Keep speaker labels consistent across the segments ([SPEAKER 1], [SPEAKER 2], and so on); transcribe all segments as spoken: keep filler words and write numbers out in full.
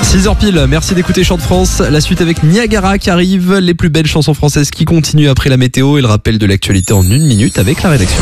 [SPEAKER 1] six heures pile, merci d'écouter Chant de France. La suite avec Niagara qui arrive, les plus belles chansons françaises qui continuent après la météo et le rappel de l'actualité en une minute avec la rédaction.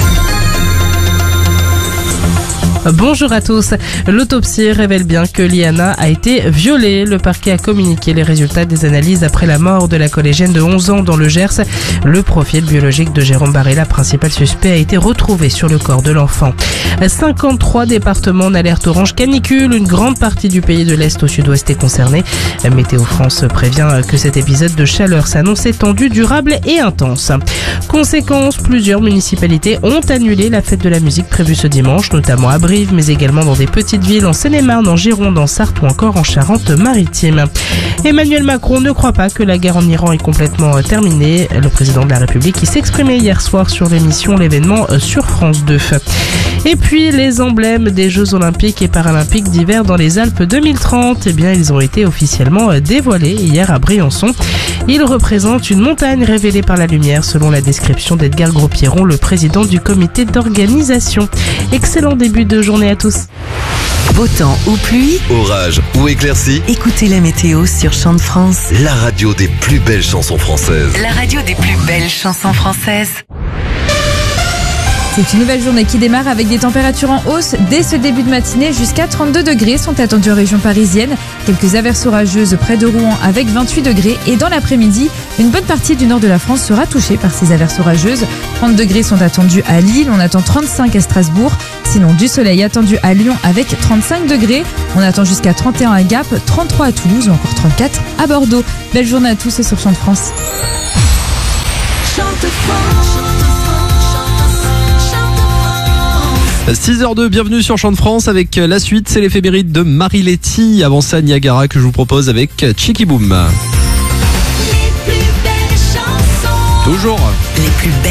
[SPEAKER 2] Bonjour à tous. L'autopsie révèle bien que Liana a été violée. Le parquet a communiqué les résultats des analyses après la mort de la collégienne de onze ans dans le Gers. Le profil biologique de Jérôme Barella, principal suspect, a été retrouvé sur le corps de l'enfant. cinquante-trois départements en alerte orange canicule. Une grande partie du pays de l'Est au sud-ouest est concernée. Météo France prévient que cet épisode de chaleur s'annonce étendu, durable et intense. Conséquence, plusieurs municipalités ont annulé la fête de la musique prévue ce dimanche, notamment à Brive, mais également dans des petites villes en Seine-et-Marne, en Gironde, en Sarthe ou encore en Charente-Maritime. Emmanuel Macron ne croit pas que la guerre en Iran est complètement terminée. Le président de la République qui s'exprimait hier soir sur l'émission L'événement sur France deux. Et puis les emblèmes des Jeux Olympiques et Paralympiques d'hiver dans les Alpes deux mille trente, eh bien ils ont été officiellement dévoilés hier à Briançon. Ils représentent une montagne révélée par la lumière selon la description d'Edgar Gros-Pierron, le président du comité d'organisation. Excellent début de journée à tous.
[SPEAKER 3] Beau temps ou pluie,
[SPEAKER 4] orage ou éclaircie,
[SPEAKER 3] écoutez la météo sur Chant de France.
[SPEAKER 4] la radio des plus belles chansons françaises.
[SPEAKER 3] La radio des plus belles chansons françaises.
[SPEAKER 5] C'est une nouvelle journée qui démarre avec des températures en hausse. Dès ce début de matinée, jusqu'à trente-deux degrés sont attendus en région parisienne. Quelques averses orageuses près de Rouen avec vingt-huit degrés. Et dans l'après-midi, une bonne partie du nord de la France sera touchée par ces averses orageuses. trente degrés sont attendus à Lille, on attend trente-cinq à Strasbourg. Sinon, du soleil attendu à Lyon avec trente-cinq degrés. On attend jusqu'à trente et un à Gap, trente-trois à Toulouse ou encore trente-quatre à Bordeaux. Belle journée à tous et sur Chant de France.
[SPEAKER 1] six heures deux, bienvenue sur Chant de France avec la suite, c'est l'éphéméride de Marie Letty. Avant ça, Niagara que je vous propose avec Chicky Boom. Toujours.